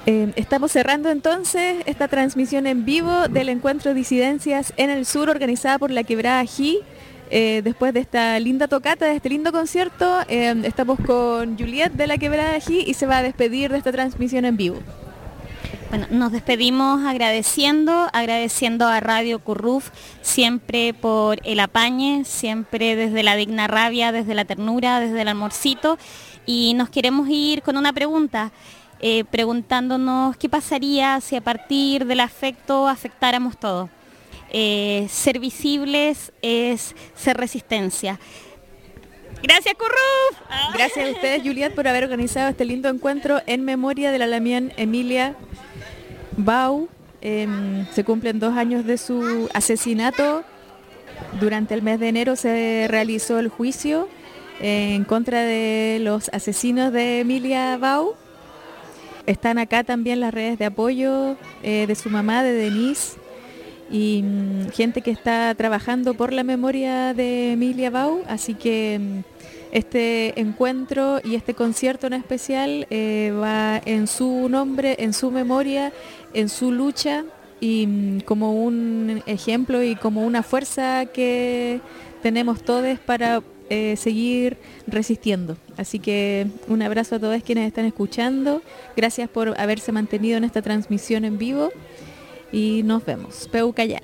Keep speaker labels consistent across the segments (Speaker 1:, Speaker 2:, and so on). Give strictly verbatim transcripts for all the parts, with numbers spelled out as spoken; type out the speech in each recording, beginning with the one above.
Speaker 1: Eh, estamos cerrando entonces esta transmisión en vivo del encuentro Disidencias en el Sur organizada por la Quebrada Ají. Eh, después de esta linda tocata, de este lindo concierto, eh, estamos con Juliet de la Quebrada Ají y se va a despedir de esta transmisión en vivo.
Speaker 2: Bueno, nos despedimos agradeciendo, agradeciendo a Radio Curruf siempre por el apañe, siempre desde la digna rabia, desde la ternura, desde el amorcito, y nos queremos ir con una pregunta. Eh, preguntándonos qué pasaría si a partir del afecto afectáramos todo. Eh, ser visibles es ser resistencia. Gracias, Curruf. Ah.
Speaker 1: Gracias a ustedes, Juliet, por haber organizado este lindo encuentro en memoria de la Lamián Emilia Bau. Eh, se cumplen dos años de su asesinato. Durante el mes de enero se realizó el juicio en contra de los asesinos de Emilia Bau. Están acá también las redes de apoyo eh, de su mamá, de Denise, y mm, gente que está trabajando por la memoria de Emilia Bau. Así que mm, este encuentro y este concierto en especial eh, va en su nombre, en su memoria, en su lucha, y mm, como un ejemplo y como una fuerza que tenemos todos para Eh, seguir resistiendo. Así que un abrazo a todos quienes están escuchando. Gracias por haberse mantenido en esta transmisión en vivo y nos vemos. Peu Callal.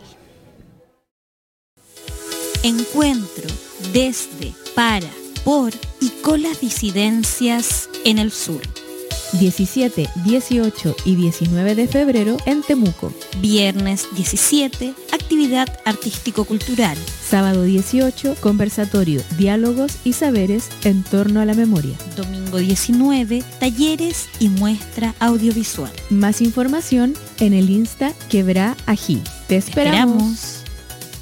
Speaker 3: Encuentro desde, para, por y con las disidencias en el sur.
Speaker 1: diecisiete, dieciocho y diecinueve de febrero en Temuco.
Speaker 3: Viernes diecisiete, actividad artístico-cultural.
Speaker 1: Sábado dieciocho, conversatorio, diálogos y saberes en torno a la memoria.
Speaker 3: Domingo diecinueve, talleres y muestra audiovisual.
Speaker 1: Más información en el Insta Quebrá Ají. Te esperamos.
Speaker 3: esperamos.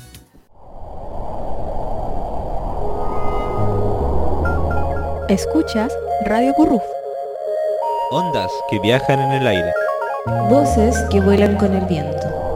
Speaker 1: Escuchas Radio Curruf.
Speaker 4: Ondas que viajan en el aire.
Speaker 5: Voces que vuelan con el viento.